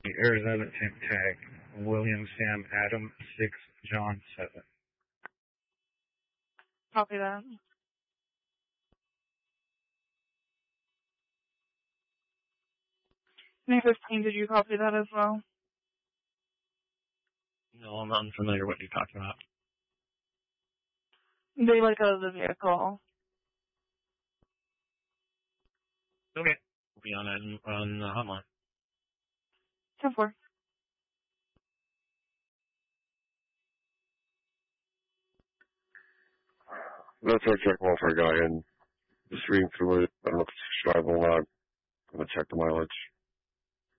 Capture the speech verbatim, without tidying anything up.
Arizona temp tag, William Sam Adam six John seven. Copy that. May fifteen, did you copy that as well? No, I'm unfamiliar what you're talking about. They let go of the vehicle. Okay. We'll be on, on the hotline. ten four. That's our check welfare guy, and just reading through it. I don't know if it's drivable or not. I'm going to check the mileage.